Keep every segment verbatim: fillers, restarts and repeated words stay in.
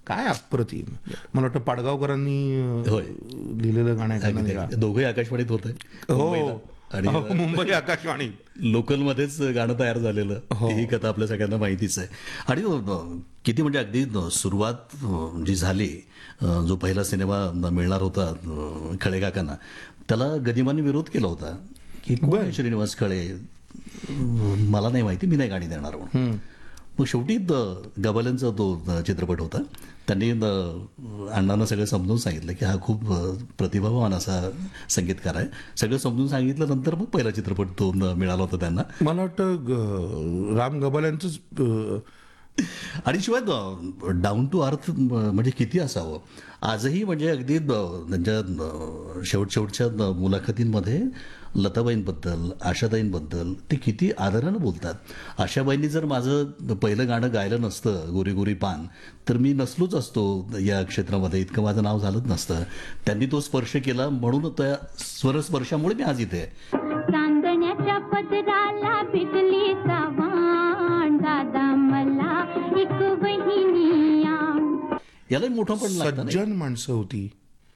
काय अप्रतिम. मला वाटतं पाडगावकरांनी होय. अं, लिहिलेलं गाणं आहे का? दोघंही आकाशवाणीत होते हो आणि हो, मुंबई आकाशवाणी. लोकलमध्येच गाणं तयार झालेलं, ही कथा आपल्या सगळ्यांना माहितीच आहे. आणि अ, किती म्हणजे अगदी अ, सुरुवात अ, जी झाली, अ, जो पहिला सिनेमा मिळणार होता अ, खळे काकांना, त्याला गदिमांनी विरोध केला होता की कोण आहे श्रीनिवास खळे, अ, मला नाही माहिती, मी नाही गाणी देणार म्हणून. मग शेवटी द- गबाल्यांचा तो अ, चित्रपट होता. त्यांनी अ, अण्णांना सगळं समजून सांगितलं की हा खूप अ, प्रतिभावान असा संगीतकार आहे. सगळं समजून सांगितल्यानंतर मग पहिला चित्रपट तो अ, मिळाला होता त्यांना. मला वाटतं ग- राम गबाल यांचंच अं, आणि शिवाय डाऊन टू अर्थ म्हणजे किती असावं. आजही म्हणजे अगदी ब- त्यांच्या अ, शेवट शेवटच्या अ, मुलाखतींमध्ये लताबाईंबद्दल, आशाताईंबद्दल ते किती आदरानं बोलतात. आशाबाईंनी जर माझं पहिलं गाणं गायलं नसतं, गोरी गोरी पान, तर मी नसलोच असतो या क्षेत्रामध्ये, इतकं माझं नाव झालंच नसतं. त्यांनी तो स्पर्श केला म्हणून त्या स्वरस्पर्शामुळे मी आज इथे आहे. चांदण्याच्या पदराला बिजली वाण दादा मला एक वहिनी आण. याला मोठं पण लागतं नाही. सज्जन माणसं होती,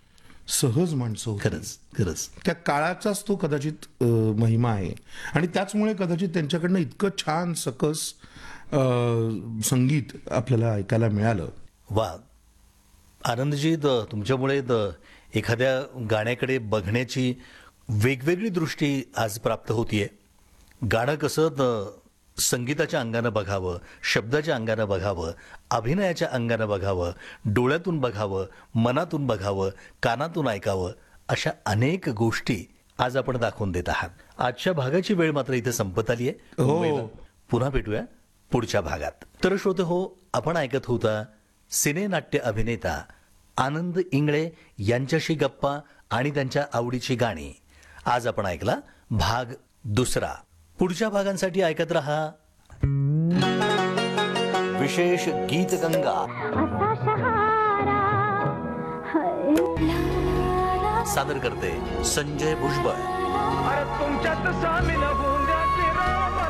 सहज माणसं होती. खरंच खरंच त्या काळाचाच तो कदाचित अ, महिमा आहे. आणि त्याचमुळे कदाचित त्यांच्याकडनं इतकं छान सकस अ, संगीत आपल्याला ऐकायला मिळालं. वा आनंदजी, द तुमच्यामुळे द एखाद्या गाण्याकडे बघण्याची वेगवेगळी दृष्टी आज प्राप्त होतीये. गाणं कसं द संगीताच्या अंगानं बघावं, शब्दाच्या अंगानं बघावं, अभिनयाच्या अंगानं बघावं, डोळ्यातून बघावं, मनातून बघावं, कानातून ऐकावं, अशा अनेक गोष्टी आज आपण दाखवून देत आहात. आजच्या भागाची वेळ मात्र इथे संपत आली आहे. हो. मुंबईला पुन्हा भेटूया पुढच्या भागात. तर श्रोते हो, आपण ऐकत होता सिनेनाट्य अभिनेता आनंद इंगळे यांच्याशी गप्पा आणि त्यांच्या आवडीची गाणी. आज आपण ऐकला भाग दुसरा. पुढच्या भागांसाठी ऐकत रहा विशेष गीत गंगा. असा शहारा हाय. ला, ला. सादर करते संजय भुजबळ. अरे तुमच्यात सामील होऊन